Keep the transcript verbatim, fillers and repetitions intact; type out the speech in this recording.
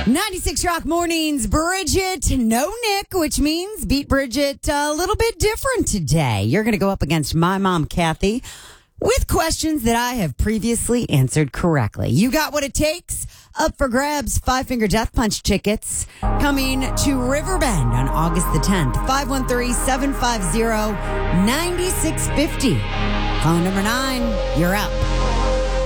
ninety-six Rock Mornings, Bridget, no Nick, which means beat Bridget a little bit different today. You're going to go up against my mom, Kathy, with questions that I have previously answered correctly. You got what it takes? Up for grabs, Five Finger Death Punch tickets coming to Riverbend on August the tenth. five one three, seven five zero, nine six five zero. Phone number nine, you're up.